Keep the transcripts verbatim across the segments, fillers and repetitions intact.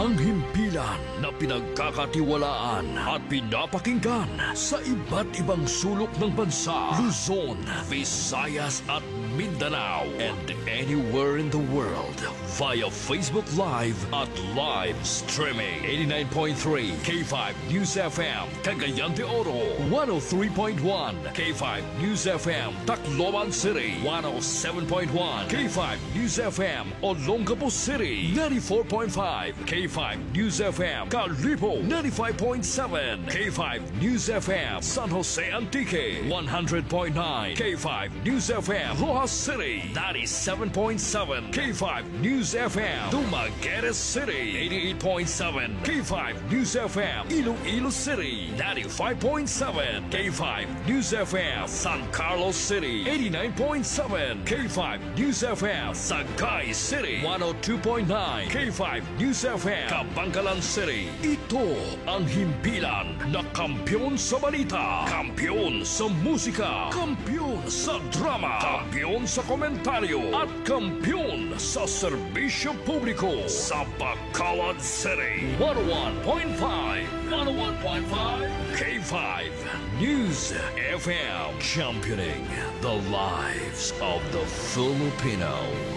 Ang himpilan na pinagkakatiwalaan at pinapakinggan sa iba't ibang sulok ng bansa, Luzon, Visayas at Mindanao, and anywhere in the world via Facebook Live at live streaming. eighty-nine point three K five News F M, Cagayan de Oro, one oh three point one K five News F M, Tacloban City, one oh seven point one K five News F M, Olongapo City, ninety-four point five K five News F M, Calibo, ninety-five point seven K five News F M, San Jose Antique, one hundred point nine K five News F M, Rojas City, ninety-seven point seven K five News F M, Dumaguete City, eighty-eight point seven K five News F M, Iloilo City, ninety-five point seven K five News F M, San Carlos City, eighty-nine point seven K five News F M, Sagay City, one oh two point nine K five News F M, Kabangkalan City. Ito ang himpilan na kampyon sa balita, kampyon sa musika, kampyon sa drama, kampyon sa komentaryo, at kampyon sa serbisyo publiko sa Bacolod City. one oh one point five, one oh one point five K five News F M, championing the lives of the Filipino.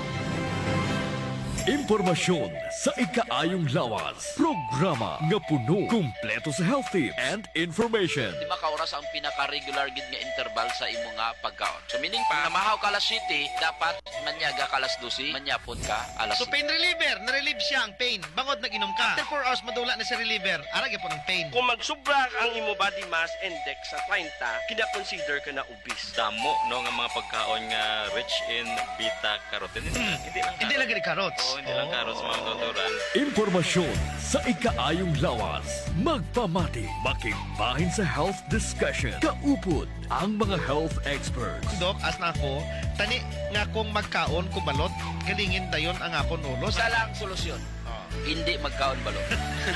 Impormasyon sa ikaayong lawas. Programa nga puno, kumpleto sa health tips and information. Di ba kauras ang pinaka-regular gid nga interval sa imo nga pagkaon? So meaning pa, namahaw ka alas siyete, dapat manyaga ka alas dose, manyapon ka alas So pain reliever, na-relieve siya ang pain. Bangod nag-inom ka. After four hours, madula na si reliever. Arag po ng pain. Kung magsubra ang imo body mass index sa thirty, kina-consider ka na obese. Damo no nga mga pagkaon nga rich in beta carotene. Hmm. Hindi lang Hindi lang gani carrots. Oo, hindi lang carrots mga tuturan. Impormasyon sa ikaayong lawas. Magpamati, makibahin sa health discussion. Kaupod ang mga health experts. Dok, as na ako, tani nga kung magkaon ko balot, galingin dayon ang akon ulo. Isa lang solusyon. Hindi magkaon balot.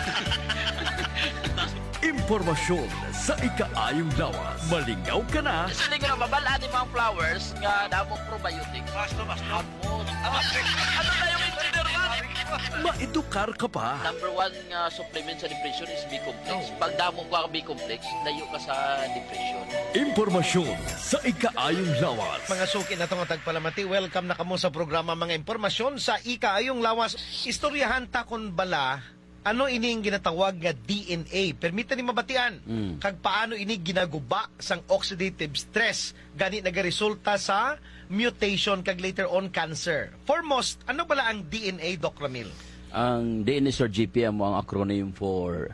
Impormasyon sa ikaayong lawas. Malingaw ka na. Sa linggo na mabalaan ni mga flowers nga damong probiotic. Basto, basto. Ano na yung engineer man? Maedukar ka pa. Number one nga supplement sa depression is B-complex. Pag damong ka B-complex, layo ka sa depression. Impormasyon sa ikaayong lawas. Mga suki na itong tagpalamati, welcome na kamo sa programa mga impormasyon sa ikaayong lawas. Istoryahan ta kon bala, ano ining ginatawag nga D N A? Permita ni mabatian. Mm. Kag paano ini ginaguba sang oxidative stress gani nagaresulta sa mutation kag later on cancer. Foremost, ano bala ang D N A, Doc Ramil? Ang D N A, Sir G P, mo ang acronym for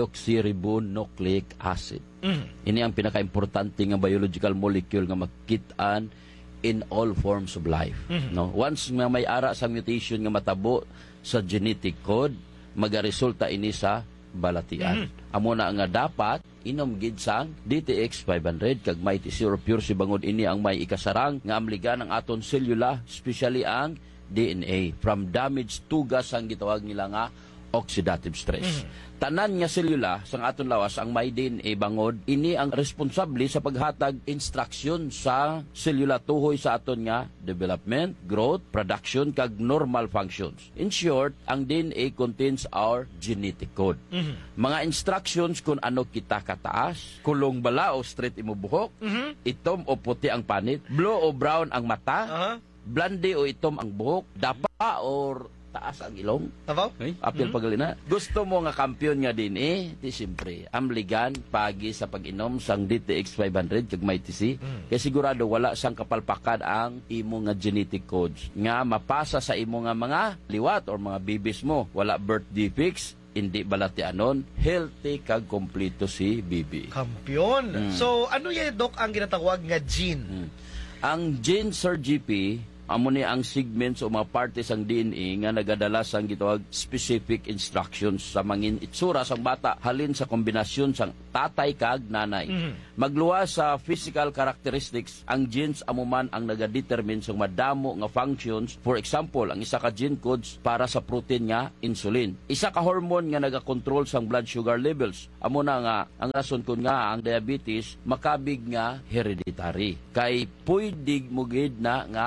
deoxyribonucleic acid. Mm. Ini ang pinaka-importante nga biological molecule nga makitaan in all forms of life. Mm-hmm. No, once nga may ara sa mutation nga matabo sa genetic code, magaresulta ini sa balatian. Mm-hmm. Amo na nga dapat inom gid sang D T X five hundred kag may T zero pure si bangod ini ang may ikasarang nga amligan ang aton selula, especially ang D N A from damaged tugas ang gitawag nila nga oxidative stress. Mm-hmm. Tanan nga selula sang aton lawas ang may D N A bangod ini ang responsable sa paghatag instruction sa selula tuhoy sa aton nga development, growth, production kag normal functions. In short, ang D N A contains our genetic code. Mm-hmm. Mga instructions kung ano kita kataas, kulong bala o straight imo buhok, Mm-hmm. itom o puti ang panit, blue o brown ang mata, Aha. blonde o itom ang buhok, dapa or taas ang ilong. Tabaw? Okay? Apil mm-hmm. pagalina. Gusto mo nga kampiyon nga din eh, di siyempre, amligan pagi sa pag-inom sang D T X five hundred kag may T C. Mm. Kaya sigurado wala sang kapalpakan ang imo nga genetic codes nga mapasa sa imo nga mga liwat or mga bibis mo. Wala birth defects, hindi balatianon, healthy kag kompleto si bibi. Kampiyon. Mm. So, ano yan, Doc, ang ginatawag nga gene? Mm. Ang gene, Sir G P, amo ni ang segments o mga partes ang D N A nga nagadala sang gitawag specific instructions sa mangin itsura sang bata halin sa kombinasyon sang tatay kag nanay. Mm-hmm. Magluwas sa physical characteristics, ang genes amo man ang nagadetermine sang madamo nga functions. For example, ang isa ka gene codes para sa protein nga insulin. Isa ka hormone nga nagakontrol sang blood sugar levels. Amo na nga ang rason kun nga ang diabetes makabig nga hereditary. Kay pwede mo gid na nga uh,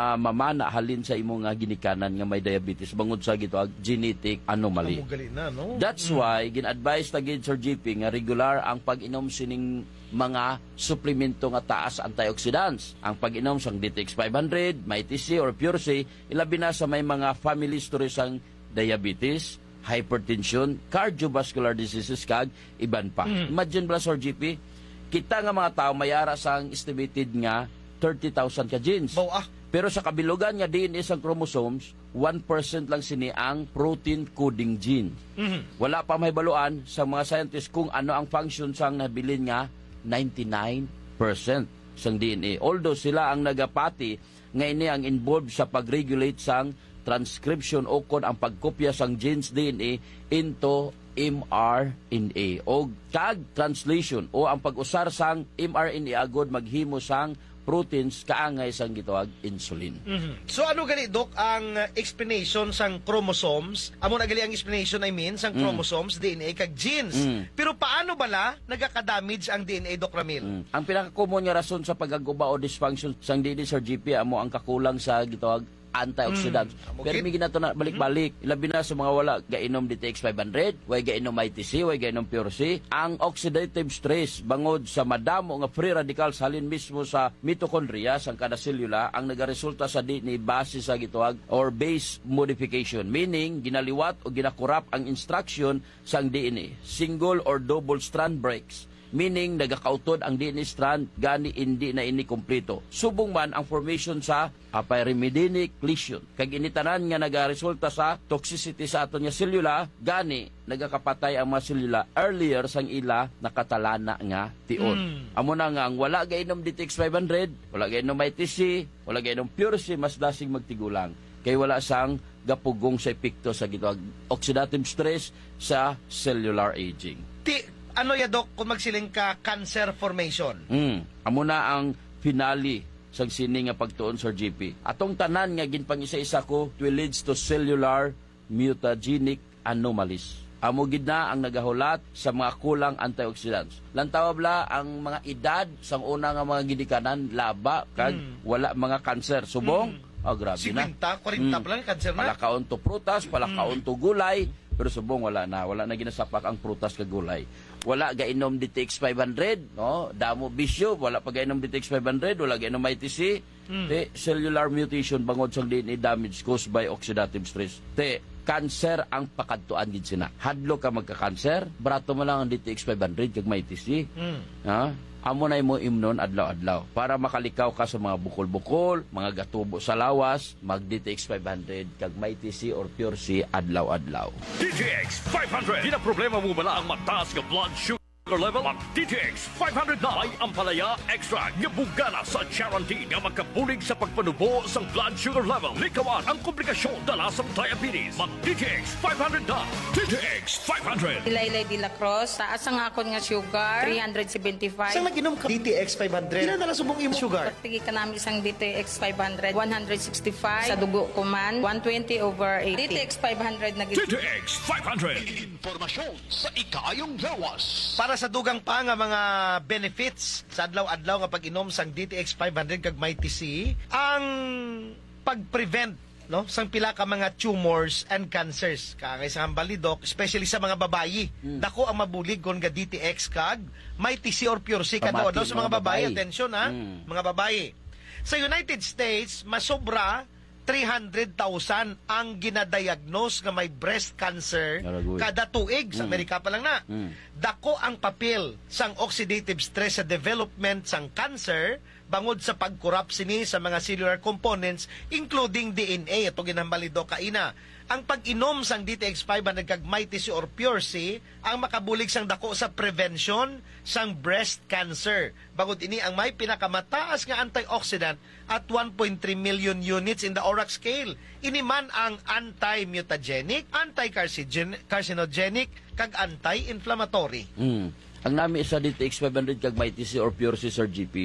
ma mamana halin sa imong nga ginikanan nga may diabetes bangod sa gitawag genetic anomaly. Amo gali na, no? That's why gin-advise ta gid Sir G P nga regular ang pag-inom sining mga suplemento nga taas antioxidants. Ang pag-inom sang D T X five hundred, Mighty C or Pure C, ilabi na sa may mga family history sang diabetes, hypertension, cardiovascular diseases kag iban pa. Mm. Imagine bala Sir G P, kita nga mga tao mayara sang estimated nga thirty thousand ka genes. Baw ah. Pero sa kabilugan nga D N A sang chromosomes, one percent lang sini ang protein coding gene. Mhm. Wala pa mahibaluan sa mga scientists kung ano ang function sang nabilin nga ninety-nine percent sang D N A. Although sila ang nagapati nga ini ang involved sa pag-regulate sang transcription o kon ang pagkopya sang genes D N A into M R N A o tag translation o ang pag-usar sang M R N A agod maghimo sang proteins kaangay sang gitawag insulin. Mhm. So ano gali Dok ang uh, explanation sang chromosomes? Amo na gali ang explanation I mean sang chromosomes, D N A kag genes. Mm. Pero paano bala nagaka-damage ang D N A, Doc Ramil? Mm. Ang pinaka-common nga rason sa pagaguba o dysfunction sang D N A Sir G P amo ang kakulang sa gitawag antioxidants. Mm. Pero Okay. may ginato na balik-balik. Ilabi na sa mga wala gainom D T X five hundred, way gainom Mighty C, way gainom Pure C. Ang oxidative stress bangod sa madamo nga free radicals halin mismo sa mitochondria sang kada selula ang nagaresulta sa D N A base sa gitawag or base modification, meaning ginaliwat o ginakurap ang instruction sang D N A. Single or double strand breaks, meaning nagakautod ang D N A strand gani hindi na ini kompleto. Subong man ang formation sa pyrimidinic lesion. Kag initanan nga nagaresulta sa toxicity sa aton nga selula, gani nagakapatay ang mga selula earlier sang ila nakatalana nga tion. Mm. Amo na nga ang wala gainom D T X five hundred, wala gainom Mighty C, wala gainom Pure C, mas dasing magtigulang. Kay wala sang gapugong sa epekto sa gitawag oxidative stress sa cellular aging. Ti, ano ya Dok kung magsiling ka cancer formation? Mm. Amo na ang finale sa sini nga pagtuon Sir G P. Atong tanan nga ginpang-isa-isa ko will leads to cellular mutagenic anomalies. Amo gid na ang nagahulat sa mga kulang antioxidants. Lantaw bla ang mga edad sang una nga mga gidikanan laba kag Mm. wala mga cancer. Subong, ah grabe na. fifty, forty Mm. pa lang cancer na. Palakaon to prutas, palakaon to gulay, pero subong wala na, wala na ginasapak ang prutas kag gulay. Wala gainom D T X five hundred, no? Damo bisyo, wala pa gainom D T X five hundred, wala gainom Mighty C. Te cellular mutation bangod sang D N A damage caused by oxidative stress. Te cancer ang pakadtuan gid sina. Hadlo ka magka-cancer, brato mo lang ang D T X five hundred kag Mighty C. Mm. Ha? Amo na mo imnon adlaw-adlaw para makalikaw ka sa mga bukol-bukol, mga gatubo sa lawas, mag D T X five hundred kag Mighty C or Pure C adlaw-adlaw. D T X five hundred. Di na problema mo bala ang mataas nga blood sugar level? Mag D T X five hundred na may ampalaya extra nga bugana sa guarantee nga magkabulig sa pagpanubo sa blood sugar level. Likawan ang komplikasyon dala sa diabetes. Mag D T X five hundred na. D T X five hundred. Ilaylay de la Cruz, taas ang akon nga sugar, three seventy-five. Sa nag-inom ka D T X five hundred, ilan na lang subong imo sugar? Pagtigi ka namin isang D T X five hundred, one sixty-five. Sa dugo ko man, one twenty over eighty. D T X five hundred na D T X five hundred. Impormasyon sa ikayong lawas. Para sa dugang pa nga mga benefits sa adlaw-adlaw nga pag-inom sang D T X five hundred kag Mighty C, ang pag-prevent no sang pila ka mga tumors and cancers kaangay sa hambalidok, especially sa mga babayi. Dako ang mabulig kon ga D T X kag Mighty C or Pure C kadto Pamati, daw sa mga mga babayi. babayi. Attention ha, Mm. mga babayi. Sa United States, masobra three hundred thousand ang ginadiagnose nga may breast cancer Naragoy. kada tuig sa Mm. Amerika pa lang na. Mm. Dako ang papel sang oxidative stress sa development sang cancer bangod sa pagkurap sini sa mga cellular components including D N A. Ito ginambalido kaina. Ang pag-inom sang D T X five hundred kag Mighty C or Pure C ang makabulig sang dako sa prevention sang breast cancer. Bangod ini ang may pinakamataas nga antioxidant at one point three million units in the O R A C scale. Ini man ang anti-mutagenic, anti-carcinogenic, kag anti-inflammatory. Mm. Ang nami sa D T X five hundred kag Mighty C or Pure C Sir G P,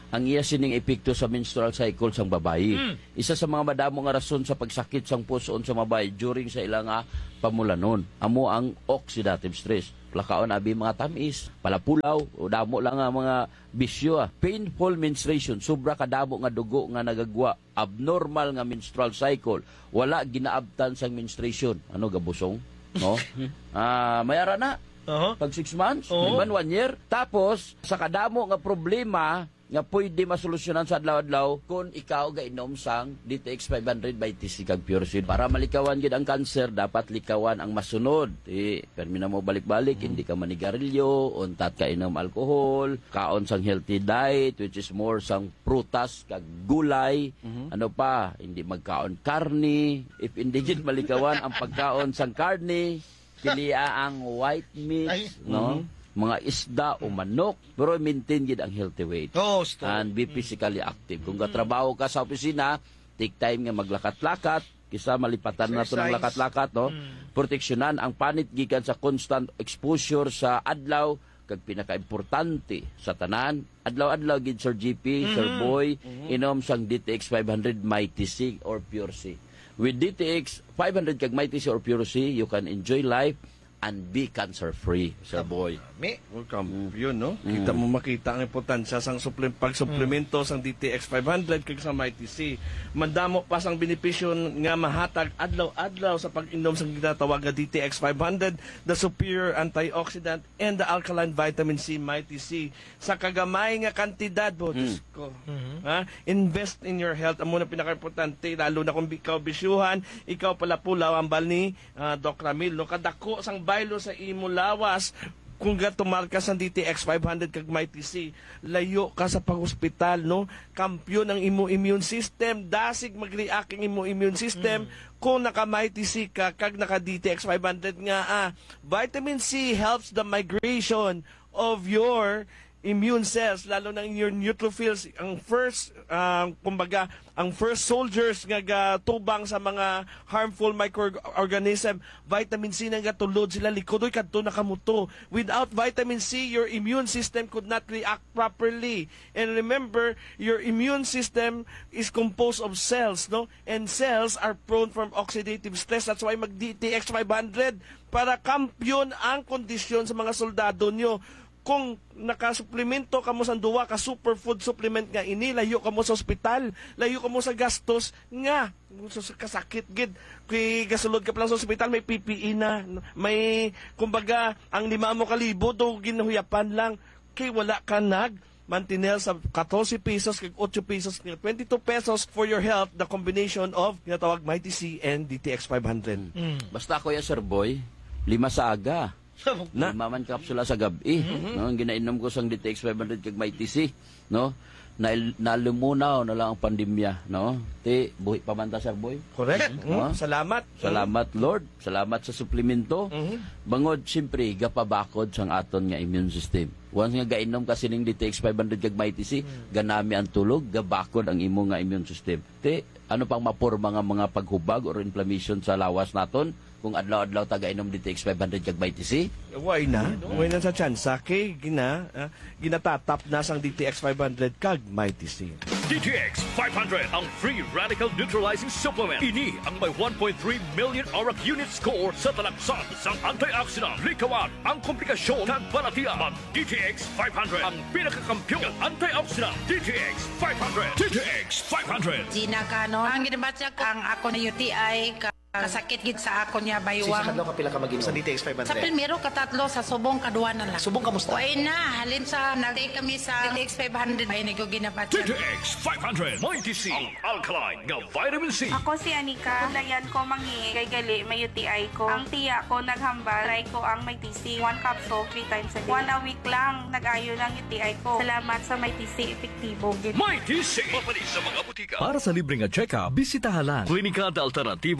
ang iya sining epekto sa menstrual cycle sang babayi. Isa sa mga madamo nga rason sa pagsakit sang pusoon sa babayi during sa ilang nga pamulanon. Amo ang oxidative stress. Plakaon abi mga tamis, palapulaw, o damo lang nga mga bisyo. ah. Painful menstruation, sobra kadamo nga dugo nga nagagwa, abnormal nga menstrual cycle, wala ginaabtan sang menstruation. Ano gabusong? No? Ah, mayara na. Oho. Pag six months, Oo. iban one year. Tapos, sa kadamo nga problema nga pwede masolusyonan sa adlaw-adlaw kung ikaw gainom sang D T X five hundred by T C kag Pure Seed. Para malikawan gid ang cancer, dapat likawan ang masunod. Eh, permi na mo balik-balik, hindi ka manigarilyo, untat ka inom alcohol, kaon sang healthy diet, which is more sang prutas kag gulay. Ano pa, hindi magkaon karne. If hindi gid malikawan ang pagkaon sang karne, pilia ang white meat, Ay. no? Mga isda o manok, pero maintain gid ang healthy weight. Oh, stop. And be physically active. Kung katrabaho ka sa opisina, take time nga maglakat-lakat, kisa malipatan na to ng Exercise. lakat-lakat, no? Proteksyonan ang panit gikan sa constant exposure sa adlaw, kag pinaka-importante sa tanan, adlaw-adlaw gid Sir G P, Sir Boy, inom sang D T X five hundred Mighty C or Pure C. With D T X five hundred kag Mighty C or Pure C, you can enjoy life and be cancer-free, Sir Boy. Mi. Welcome. Yun, no? Kita mo makita ang importansya sang supplem pag-suplemento sang D T X five hundred kag sa Mighty C. Mandamo pa sang benepisyo nga mahatag adlaw-adlaw sa pag-inom sang ginatawag nga D T X five hundred, the superior antioxidant and the alkaline vitamin C Mighty C sa kagamay nga kantidad bo. Diyos ko. Ha? Invest in your health. Amo na pinaka-importante, lalo na kung ikaw bisyuhan, ikaw pala pulaw ang bal ni ah, Doc Ramil, no? Kadako sang baylo sa imo lawas. Kung gatumar ka sa D T X five hundred kag Mighty C, layo ka sa pag-hospital, no? Kampyon ang imo immune system, dasig mag-react ang imo immune system kung naka-Mighty C ka kag naka-D T X five hundred nga. Ah, vitamin C helps the migration of your immune cells, lalo na your neutrophils, ang first, uh, kumbaga, ang first soldiers nga gatubang sa mga harmful microorganism, vitamin C na gatulod sila likodoy kadto nakamuto. Without vitamin C, your immune system could not react properly. And remember, your immune system is composed of cells, no? And cells are prone from oxidative stress. That's why mag-D T X five hundred para kampyon ang kondisyon sa mga soldado nyo. Kung nakasuplemento ka mo sa duwa ka superfood supplement nga ini, layo ka mo sa ospital, layo ka mo sa gastos nga sa kasakit gid. Kay gasulod ka pa lang sa ospital, may P P E na, may kumbaga ang lima mo kalibo do ginahuyapan lang, kay wala ka nag mantinel sa fourteen pesos kag eight pesos kag twenty-two pesos for your health, the combination of ginatawag Mighty C and D T X five hundred. Basta ako ya Sir Boy, lima sa aga. Na? Lima man kapsula sa gabi. No, ang ginainom ko sang D T X five hundred kag Mighty C, no? Na nalumunaw na lang ang pandemya, no? Ti buhi pa man ta Sir Boy. Correct. No? Mm, Salamat. Salamat Lord, salamat sa suplemento. Bangod siyempre gapabakod sang aton nga immune system. Once nga gainom ka sining D T X five hundred kag Mighty C, ganami ang tulog, gabakod ang imo nga immune system. Ti ano pang maporma nga mga paghubag or inflammation sa lawas naton kung adlaw-adlaw ta gainom D T X five hundred kag Mighty C? Why na? Why na sa tsansa? Kay gina, ah, ginatatap na sang D T X five hundred kag Mighty C. D T X five hundred, ang free radical neutralizing supplement. Ini ang may one point three million auric unit score sa talaksan sang antioxidant. Likawan ang komplikasyon kag balatian. Mag D T X five hundred, ang pinakakampyon ng antioxidant. D T X five hundred. D T X five hundred. Gina Cano, ang ginabatya ko ang ako na U T I ka kasakit gid sa ako niya baywang. ka pila ka mag-inom sa D T X five Sa hundred? primero katatlo sa subong kaduha na lang. Subong kamusta? Uy na, halin sa nag-take kami sa D T X five hundred. Ay nigo D ginabatya. T X five hundred. Mighty C. Ang alkaline nga vitamin C. Ako si Anika. Dayan ko manghi kay gali may U T I ko. Ang tiya ko naghambal, try ko ang may T C. One capsule, three times a day. One a week lang, nag-ayo ng U T I ko. Salamat sa may T C, epektibo. Gid. Mighty C. Papalit sa mga butika. Para sa libreng check-up, bisitahan lang Klinika de Alternativo Medical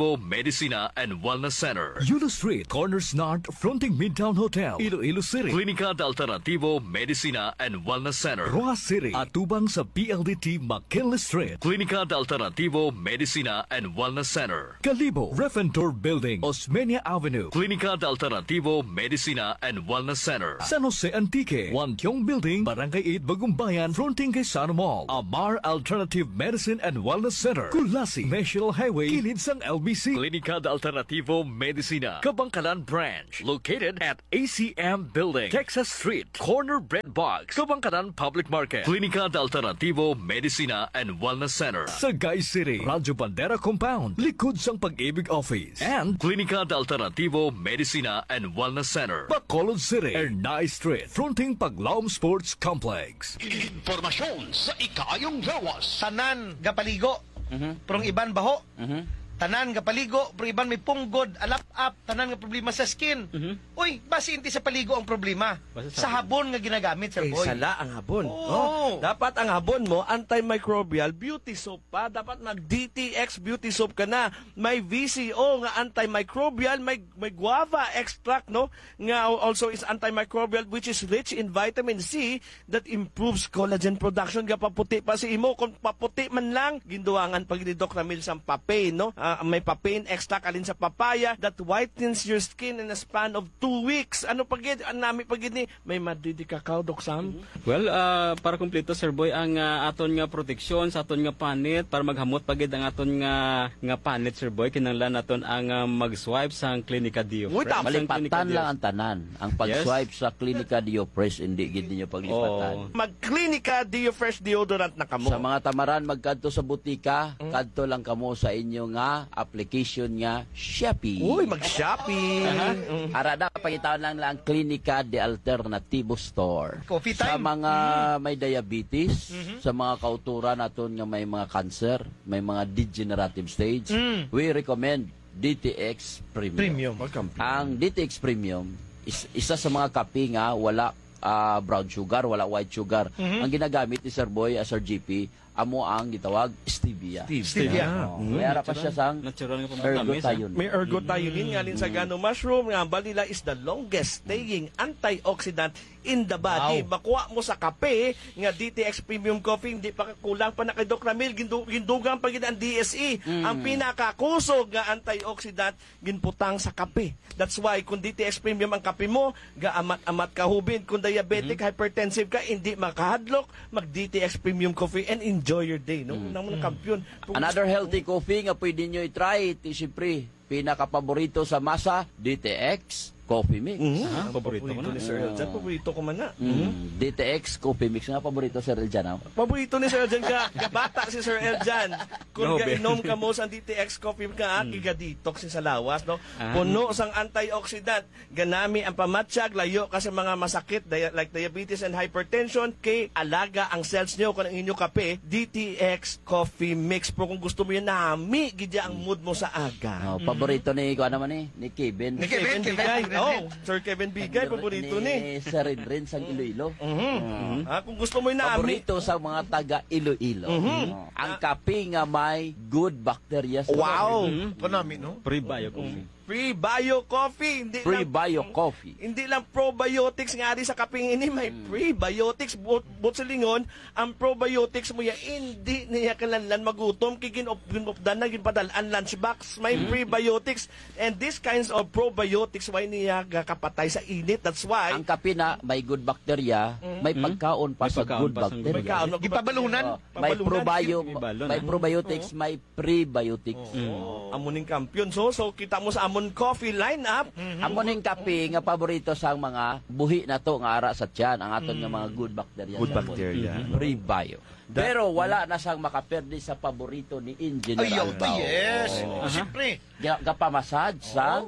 Medicina and Wellness Center. Yulo Street, Corners North, fronting Midtown Hotel, Iloilo City. Klinika de Alternativo Medicina and Wellness Center. Roa City, atubang sa P L D T McKinley Street. Klinika de Alternativo Medicina and Wellness Center. Calibo, Refentor Building, Osmeña Avenue. Klinika de Alternativo Medicina and Wellness Center. San Jose Antique, Wantiong Building, Barangay eight, Bagumbayan, fronting kay Sana Mall. Amar Alternative Medicine and Wellness Center. Kulasi, National Highway, kilid sang L B C. Klinika de Alternativo Medicina, Kabangkalan Branch, located at A C M Building, Texas Street, Corner Bread Box, Kabangkalan Public Market. Klinika de Alternativo Medicina and Wellness Center. Sagay City, Radyo Bandera Compound, likod sang Pag-ibig Office. And Klinika de Alternativo Medicina and Wellness Center. Bacolod City, Ernay Street, fronting Paglaom Sports Complex. Informasyon sa ikaayong lawas. Tanan gapaligo. Pero iban baho. Tanan gapaligo, pero iban may punggod, alap-up, tanan nga problema sa skin. Uy, basi hindi sa paligo ang problema. Sa habon nga ginagamit, Sir Eh, Boy. sala ang habon. Oo. Oh, dapat ang habon mo, antimicrobial beauty soap pa. Dapat mag-D T X beauty soap ka na. May V C O nga antimicrobial, may, may guava extract, no? Nga also is antimicrobial, which is rich in vitamin C that improves collagen production. Nga paputi pa si imo. Kung paputi man lang, ginduangan pag ni Doc Ramil sa papain, no? Ah, may papain extract alin sa papaya that whitens your skin in a span of two weeks. Ano pagid? Ang nami pagid ni may madidi kakao, Doc Sam? Well, ah, para kumpleto, Sir Boy, ang ah, aton nga proteksyon sa aton nga panit, para maghamot pagid ang aton nga nga panit, Sir Boy, kinanglan naton ang ah, mag-swipe sa Klinika Dio. Uy, tama. Malipatan lang ang tanan. Ang pag-swipe sa Klinika Dio Fresh, hindi gid ninyo paglipatan. Mag-Klinika Dio Fresh Deodorant na kamo. Sa mga tamaran, magkadto sa butika, kadto lang kamo sa inyo nga application nga Shopee. Uy, mag-shopping. Ara na, pakitaan lang lang Klinika de Alternativo Store. Coffee Sa time. mga may diabetes, sa mga kauturan naton nga may mga cancer, may mga degenerative stage, we recommend D T X Premium. Premium. Ang D T X Premium, is, isa sa mga kape nga wala ah, brown sugar, wala white sugar. Ang ginagamit ni Sir Boy, as Sir G P, amo ang gitawag stevia. Stevia. Oh, Mayara pa siya sang Natural nga pamatamis. ergotayon. May ergotayonin nga din sa gano mushroom nga balila is the longest staying antioxidant in the body. Wow. Makuha mo sa kape nga D T X Premium Coffee, hindi pa kulang pa na kay Doc Ramil, gindu, gindugang pa gid ang D S E. Ang pinakakusog nga antioxidant ginputang sa kape. That's why kung D T X Premium ang kape mo, gaamat-amat ka hubin. Kung diabetic, hypertensive ka, hindi makahadlok, mag D T X Premium Coffee and enjoy your day, no? Unang mo na kampiyon. Another healthy coffee nga pwede nyo i-try, iti siyempre, pinaka-paborito sa masa, D T X Coffee Mix. Ah, paborito ko na. ni Sir Eljan. Paborito ko man na. Mm, D T X Coffee Mix nga paborito Sir Eljan. Paborito ni Sir Eljan ka. Bata si Sir Eljan. Kung No, gainom ka mo sa D T X coffee ka, mm. kiga-detox sa lawas, no? Ah. Puno sang antioxidant. Ganami ang pamatsyag, layo ka sa mga masakit dia- like diabetes and hypertension. Kay alaga ang cells nyo kung ang inyo kape, D T X Coffee Mix. Pero kung gusto mo yan, nami, gidya ang mood mo sa aga. Oh, paborito ni, ko naman ni, ni Kevin. Ni Kevin, Bigay. Kevin. Oh, Sir Kevin Bigay, paborito ni. Sir Rin sa Iloilo. Mhm. Ah, kung gusto mo yung nami, Paborito sa mga taga Iloilo. Oh. Ang kape nga may good bacteria. sa wow! Konami, no? Pre-bio coffee. Free Bio Coffee. Hindi lang, Pre-bio coffee. hindi lang probiotics nga di sa kaping ini, may prebiotics. But, but sa lingon, ang probiotics mo ya, hindi niya kalanlan magutom. Kigin ginupdan na, ginpadalaan lunchbox. May prebiotics. And these kinds of probiotics, why niya kapatay sa init. That's why, Ang kape na may good bacteria, may pagkaon pa May sa pagkaon good pa sa bacteria. good may kaon. Gipabalunan. Oh, may Pabalunan. probio, May balon, may ah. probiotics, may prebiotics. Oh, amuning kampiyon. So, so kita mo sa Amon Coffee lineup. Amo ning kape nga paborito sa mga buhi na to nga ara sa tiyan, ang aton nga mga good bacteria. Good sa bacteria. body. Prebio. Pero wala na sang makaperde sa paborito ni Engineer Ay, yaw, Albao. yes. Oh. Siyempre. Ga- Gapamassage sa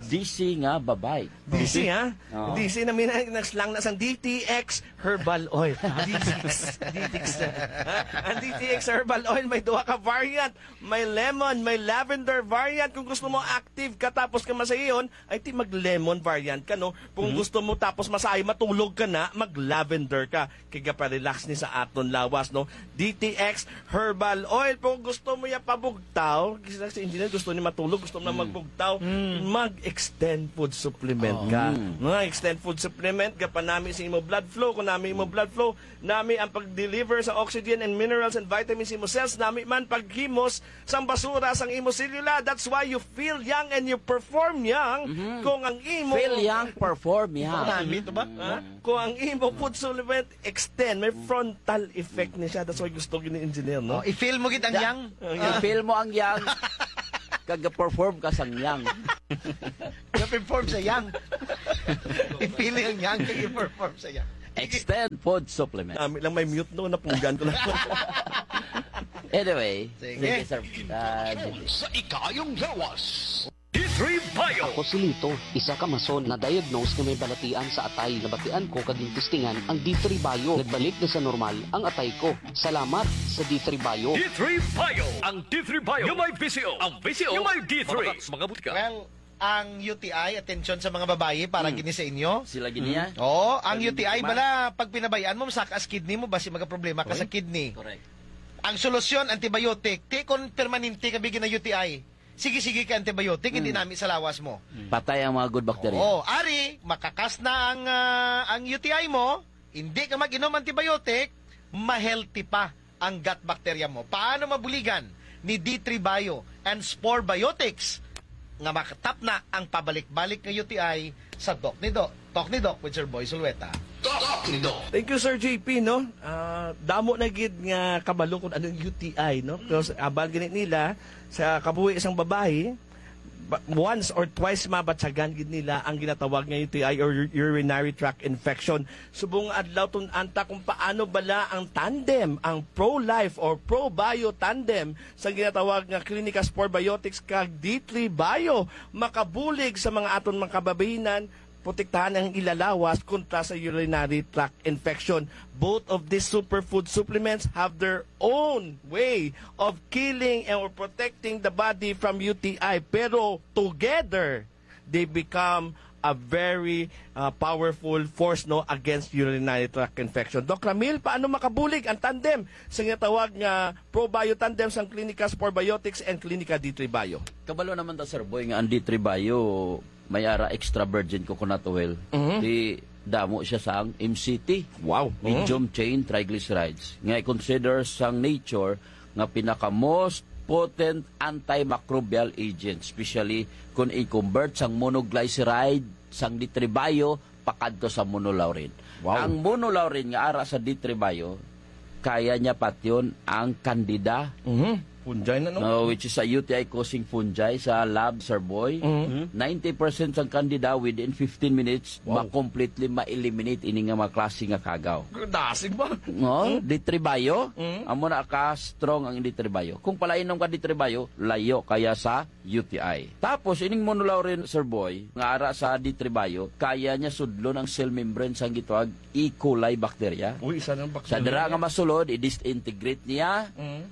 D C nga babay. D C, ha? Oo. D C na mina nagslang na sang D T X Herbal Oil. D T X. D T X. Ha? Ang D T X Herbal Oil, may duha ka variant. May lemon, may lavender variant. Kung gusto mo active ka tapos ka masayon, ay ti mag-lemon variant ka, no? Kung gusto mo tapos masayo, matulog ka na, mag-lavender ka. Kaya pa-relax ni sa aton lawas, no? D T X Herbal Oil. Kung gusto mo ya pabugtaw, kasi si engineer gusto ni matulog, gusto mo na magbugtaw, mag-extend food supplement ka. Mga extend food supplement, ka pa nami sa imo blood flow. Kung nami imo blood flow, nami ang pag-deliver sa oxygen and minerals and vitamins sa imo cells, nami man paghimos sang basura sang imo selula. That's why you feel young and you perform young. Kung ang imo... Feel young, perform young. Nami ito ba? Ha? Kung ang imo food supplement extend, may frontal effect ni siya. That's why gusto gini engineer, no? Oh, i-feel mo gid ang yang. Yung feel mo ang young, kag-perform ka sang young. Na-perform sa yang. I-feel yung yang, i-perform sa yang. Extend food supplement. Nami lang may mute no, napunggan ko lang. Anyway, Sige. sige, sir. Ah, Sa ikayong lawas. D three Bio. Ako si Lito, isa ka mason na diagnose na may balatian sa atay. Nabatian ko kaging testingan ang D three Bio. Nagbalik na sa normal ang atay ko. Salamat sa D three Bio. D three Bio. Ang D three Bio. Yung may V C O. Ang V C O. Yung may D three. Sa mga butika. Well, ang U T I, attention sa mga babae, para gini sa inyo. sila giniya. Oo, ang U T I Pag- bala, pag pinabayaan mo, sakas kidney mo, basi magka-problema ka sa kidney. Correct. Ang solusyon, antibiotic. Ti kon permanente ka bigyan na U T I. Sige-sige ka antibiotic, hindi namin sa lawas mo. Patay ang mga good bacteria. Oo, ari, makakas na ang, ah, ang U T I mo, hindi ka mag-inom antibiotic, ma-healthy pa ang gut bacteria mo. Paano mabuligan ni D three Bio and Spore Biotics nga makatap na ang pabalik-balik ng U T I sa Doc ni Doc. Talk ni Doc with Sir Boy Sulweta. Talk ni Doc. Thank you, Sir J P, no? Ah, damo na gid nga kabalo kung anong U T I, no? Because abal ginit nila sa kabuhi isang babae, ba- once or twice mabatsagan gid nila ang ginatawag nga U T I or u- urinary tract infection. Subong adlaw tun anta kung paano bala ang tandem, ang pro-life or pro-bio tandem sa ginatawag nga Clinica Spore Biotics kag D three Bio makabulig sa mga aton mga kababayenan, protektahan ang ilalawas kontra sa urinary tract infection. Both of these superfood supplements have their own way of killing and or protecting the body from U T I. Pero together, they become a very uh, powerful force no against urinary tract infection. Doc Ramil, paano makabulig ang tandem sa tawag nga ProBio tandem sa Clinica Spore Biotics and Clinica D three Bio? Kabalo naman ta, Sir Boy, nga ang D three Bio, may ara extra virgin coconut oil. Di damo siya sang M C T. Wow. Medium chain triglycerides. Nga i-consider sang nature nga pinaka most potent antimicrobial agent, especially kung i-convert sang monoglyceride sang D three Bio pakadto sa monolaurin. Wow. Ang monolaurin nga ara sa D three Bio, kaya niya patyon ang candida, Mhm. Punjay na no? no, which is a U T I-causing fungi sa lab, Sir Boy. ninety percent sang candida within fifteen minutes, Wow. ma-completely ma-eliminate ini nga mga klase nga kagaw. Dasig ba? No, D three Bio, amo na ka strong ang D three Bio. Kung palainom ka D three Bio, layo kaya sa U T I. Tapos ining monolaurin, Sir Boy, nga ara sa D three Bio, kaya niya sudlon ang cell membrane sang gitawag E. coli bacteria. Uy, isa ng Sa dira nga masulod, i-disintegrate niya,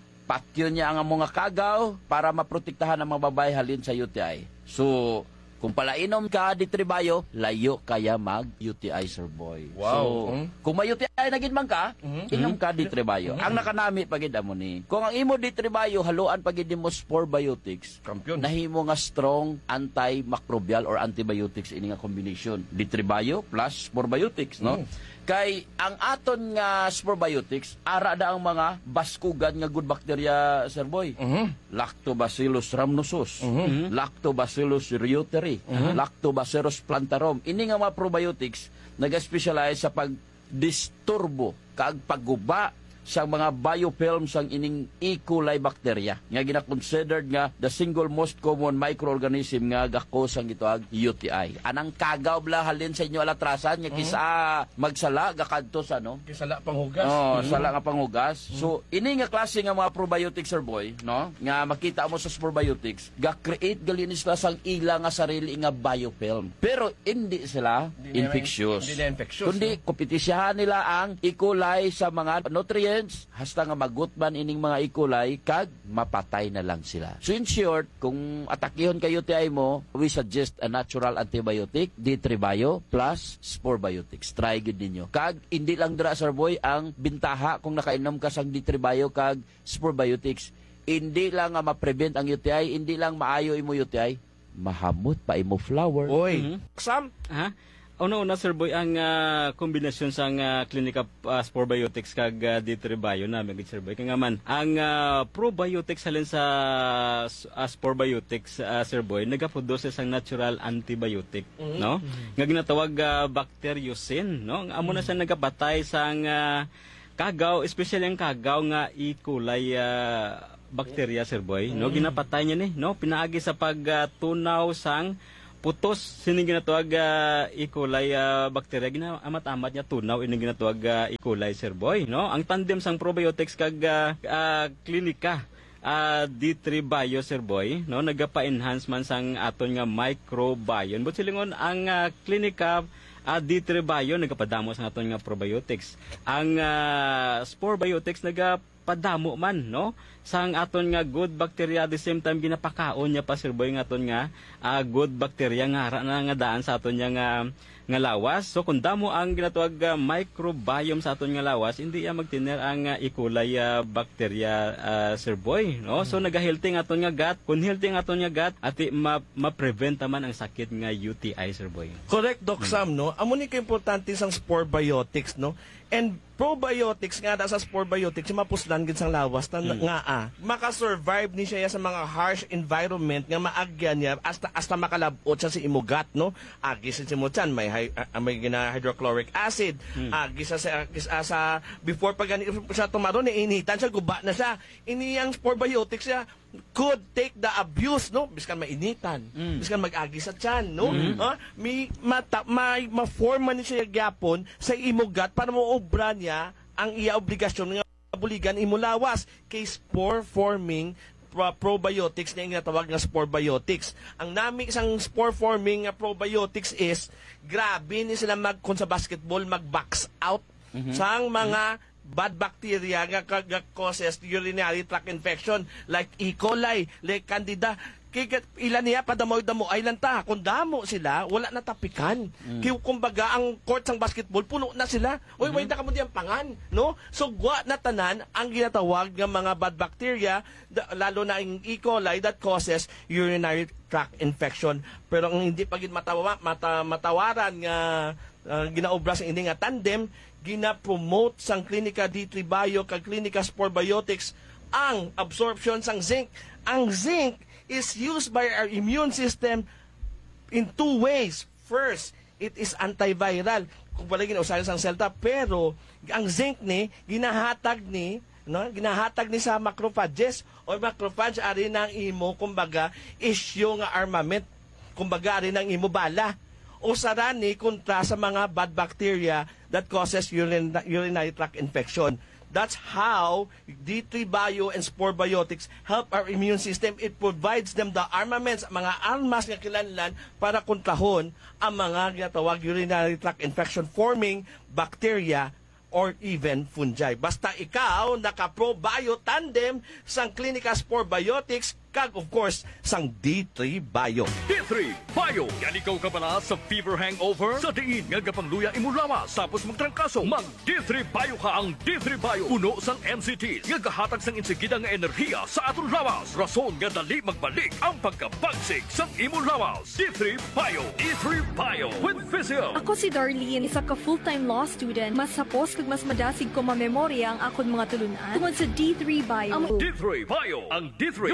patyo niya ang mga kagaw para maprotektahan ang mga babae halin sa U T I. So, kung palainom ka D three Bio, layo kaya mag-U T I, Sir Boy. Wow. So, Mm. kung may U T I na gid man ka, inom ka D three Bio. Ang nakanami pagid amo ni. Kung ang imo D three Bio haluan pagid mo Spore Biotics, Kampiyon. nahimo nga strong antimicrobial or antibiotics ini nga combination. D three Bio plus Spore Biotics, no? Kay ang aton nga Spore Biotics, ara da ang mga baskugan nga good bacteria, Sir Boy. Lactobacillus rhamnosus, Lactobacillus reuteri, Lactobacillus plantarum. Ini nga mga probiotics nag-specialize sa pagdisturbo kag pagguba sa mga biofilm sang ining E. coli bacteria nga gina-considered nga the single most common microorganism nga gakos ang itoag U T I. Anang kagaw bla halin sa inyo alatrasan nga kisa magsala gakadto sa no? Kisala panghugas. Oh, sala nga panghugas. So ini nga klase nga mga probiotics, sir boy, no? Nga makita mo sa probiotics, ga-create galin sila sang ila nga sarili nga biofilm. Pero hindi sila Hindi infectious. Hindi na infectious. Kundi kompetisyahan nila ang E. coli sa mga nutrients hasta nga magutman ining mga E. coli kag mapatay na lang sila. So in short, kung atakihon kay U T I mo, we suggest a natural antibiotic, D three Bio plus Spore Biotics. Try gud ninyo. Kag hindi lang dira, sir boy, ang bintaha kung nakainom ka sang D three Bio kag Spore Biotics. Hindi lang nga ma-prevent ang U T I, hindi lang maayo imo U T I, mahamot pa imo flower. Oy, Sam, Ha? Una-una, Sir Boy, ang ah, kombinasyon sa uh, Clinica uh, Spore Biotics kag uh, D three Bio na magid, Sir Boy. Kaya nga man, ang uh, probiotics halin sa uh, Spore Biotics, uh, Sir Boy, nagaproduce sang natural antibiotic, no? Nga ginatawag uh, bacteriocin, no? Nga amo na siya nagapatay sang uh, kagaw, especially ang kagaw nga E. coli uh, bacteria, Sir Boy, no? Ginapatay niya ni, no? Pinaagi sa pagtunaw sang putos sining ginatawag uh, E. coli uh, bacteria ginamat-amat niya tunaw ini ginatawag uh, E. coli, Sir Boy, no? Ang tandem sang probiotics kag uh, uh, klinika uh, D three Bio, Sir Boy, no, nagapa-enhance man sang aton nga microbiome. But silingon ang uh, klinika uh, D three Bio nagapadamo sa aton nga probiotics. Ang uh, Spore Biotics nagapadamo man, no, sang aton nga good bacteria, at the same time ginapakaon niya pa, Sir Boy, nga aton nga uh, good bacteria nga hara na nga daan sa aton nga nga lawas. So kung damo ang ginatawag uh, microbiome sa aton nga lawas, hindi ya magtiner ang uh, E. coli uh, bacteria, uh, Sir Boy, no? So nagahealthy nga aton nga gut. Kung healthy nga aton nga gut, ati ma- ma-prevent man ang sakit nga U T I, Sir Boy. correct, Doc Sam, no? Amo ni ka-importante sang Spore Biotics, no? And probiotics nga da sa Spore Biotics, mapuslan gid sang lawas na nga ah, maka-survive ni siya sa mga harsh environment nga maagyan niya hasta hasta makalabot siya sa imugat, no? Agi sa mo tiyan, may hy- uh, may gina hydrochloric acid, agi sa sa, sa, sa before pag gani siya tumaron ni initan siya, guba na siya. Ini ang Spore Biotics siya could take the abuse, no? Biskan mainitan, biskan mag-agi sa tiyan, no? Ah, may mata, may ma-form man siya gyapon sa imugat para mo obra niya ang iya obligasyon nga buligan imulawas kay spore forming pro- probiotics na yung natawag nga spore biotics. Ang nami isang spore forming nga probiotics is grabe ni sila mag kung sa basketball mag-box out sang mga bad bacteria nga nga causes urinary tract infection like E. coli, like Candida. Kaya ilan niya padamoy-damo ay lanta. Kung damo sila, wala na tapikan. Mm. Kaya kumbaga, ang court sang basketball, puno na sila. Uy, mm-hmm. wait na ka mo diyang pangan. No? So, gwa na tanan ang ginatawag ng mga bad bacteria, da, lalo na ang E. coli that causes urinary tract infection. Pero ang hindi pagin matawa, mata, matawaran nga uh, ginaobra sa hindi nga tandem, gina-promote sang Clinica D three Bio kag Clinica Spore Biotics ang absorption sang zinc. Ang zinc is used by our immune system in two ways. First, it is antiviral. Kung wala ginausahan sang selta, pero ang zinc ni ginahatag ni, no, ginahatag ni sa macrophages o macrophage ari nang imo kumbaga issue nga armament, kumbaga ari nang imo bala. O sarani kontra sa mga bad bacteria that causes urin- urinary tract infection. That's how D three Bio and Spore Biotics help our immune system. It provides them the armaments, mga armas nga kilanlan para kontrahon ang mga ginatawag urinary tract infection forming bacteria or even fungi. Basta ikaw naka-Pro Bio tandem sang Clinica Spore Biotics kag of course sang D three Bio. D three Bio. Yan ikaw ka pala sa fever hangover? Sa diin nga gapangluya imo lawas tapos magtrangkaso. Mag D three Bio ka. Ang D three Bio puno sang N C T nga gahatag sang insigida nga enerhiya sa aton lawas. Rason nga dali magbalik ang pagkabagsik sang imo lawas. D three Bio. D three Bio with Physio. Ako si Darlene, isa ka full-time law student. Mas sapos kag mas madasig ko mamemorya ang akon mga tulunan tungod sa D three Bio. Ang D three Bio. Ang D three nga may visit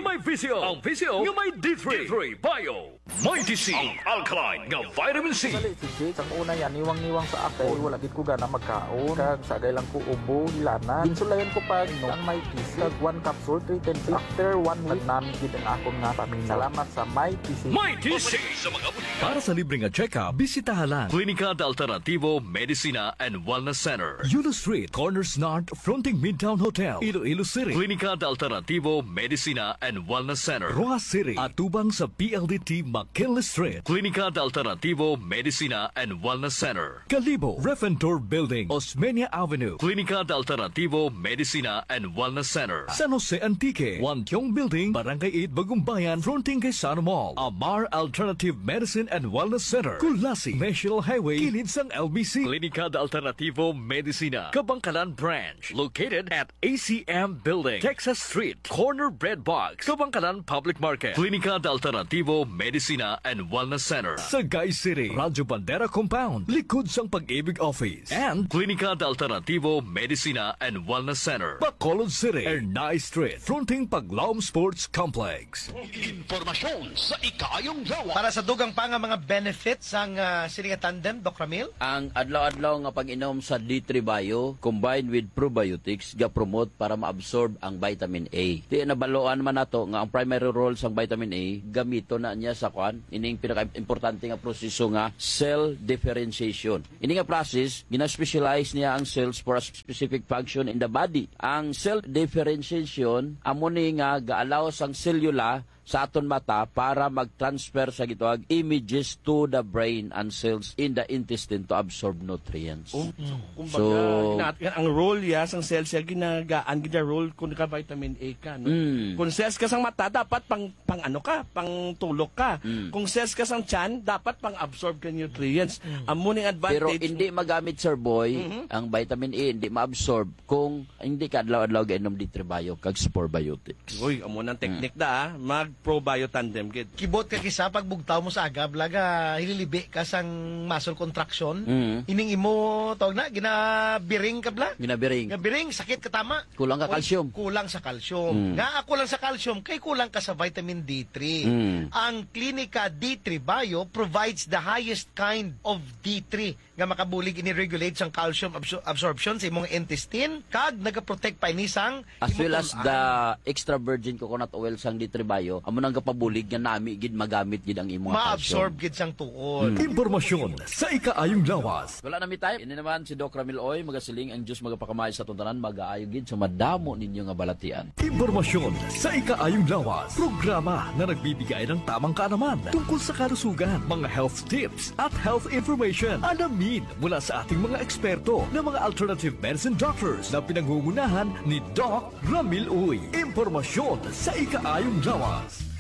P C O. Ang P C O nga may D three. D three Bio. Mighty C. Ang alkaline nga vitamin C. Dali si Jake, ang una yan, niwang-niwang sa ako, wala gid ko gana magkaon, kag sagay lang ko ubo, hilanan. Insulayan ko pag no, ang may T C, kag one capsule, three ten days. After one week, namin gid ang akon nga paminaw. Salamat sa may T C. Mighty C. Sa mga para sa libreng nga check-up, bisitahan lang Klinika de Alternativo Medicina and Wellness Center. Yulo Street, Corners North, fronting Midtown Hotel, Iloilo City. Klinika de Alternativo Medicina and Wellness Center. Roa City, atubang sa P L D T McKinley Street. Klinika de Alternativo Medicina and Wellness Center. Calibo, Refentor Building, Osmeña Avenue. Klinika de Alternativo Medicina and Wellness Center. San Jose Antique, Wantiong Building, Barangay eight, Bagumbayan, fronting kay Sana Mall. Amar Alternative Medicine and Wellness Center. Kulasi, National Highway, kilid sang L B C. Klinika de Alternativo Medicina, Kabangkalan Branch. Located at A C M Building, Texas Street, Corner Bread Box, Kabangkalan Public Market. Klinika de Alternativo Medicina and Wellness Center. Sagay City, Radyo Bandera Compound, likod sang Pag-ibig Office. And Klinika de Alternativo Medicina and Wellness Center. Bacolod City, Ernay Street, fronting Paglaom Sports Complex. Informasyon sa ikayong lawas. Para sa dugang pa nga mga benefits ang uh, Silinga Tandem, Doc Ramil? Ang adlaw-adlaw nga pag-inom sa D three Bio combined with probiotics ga promote para ma-absorb ang vitamin A. Di nabaloan man nato nga ang primary role sang vitamin A gamito na niya sa kwan ining pinaka-importante nga proseso nga cell differentiation. Ini nga process gina-specialize niya ang cells for a specific function in the body. Ang cell differentiation amo ni nga ga-allow sang selula sa aton mata para mag-transfer sa gitawag images to the brain and cells in the intestine to absorb nutrients. Oh, so, kumbaga, So, ginat- ang role ya sang cells ya ginagaan gina role kung ka vitamin A ka, no? Mm. Kung cells ka sang mata dapat pang pang ano ka, pang tulok ka. Mm. Kung cells ka sang tiyan dapat pang absorb ka nutrients. Mm. Amo ning advantage. pero hindi magamit, Sir Boy, Mhm. ang vitamin A hindi ma-absorb kung hindi ka adlaw-adlaw gainom D three Bio kag Sporbiotics. Uy, amo nang technique da, ah. mag probio tandem gid. Kibot ka kisa pag bugtaw mo sa agab laga hililibi ka sang muscle contraction. Mm. Ining imo tawag na ginabiring ka bla. Ginabiring. Gabiring sakit ka tama. Kulang ka Oy, calcium. Kulang sa calcium. Mm. Nga ako lang sa calcium kay kulang ka sa vitamin D three. Mm. Ang Klinika D three Bio provides the highest kind of D three nga makabulig ini-regulate sang calcium absor- absorption sa imong intestine kag nagaprotect pa ini sang As well as imutulaan. the extra virgin coconut oil sang D three Bio, amo nang kapabulig nga nami gid magamit gid ang imong ma-absorb calcium. gid sang tuod. Impormasyon sa ikaayong lawas. Wala na mi time. Ini naman si Doc Ramil Oy, magasiling ang Dios magapakamay sa tuntanan, mag-aayo gid sa madamo ninyo nga balatian. Impormasyon sa ikaayong lawas. Programa na nagbibigay ng tamang kaalaman tungkol sa kalusugan, mga health tips at health information. Alamin mula sa ating mga eksperto na mga alternative medicine doctors na pinangungunahan ni Doc Ramil Uy. Impormasyon sa ikaayong lawas.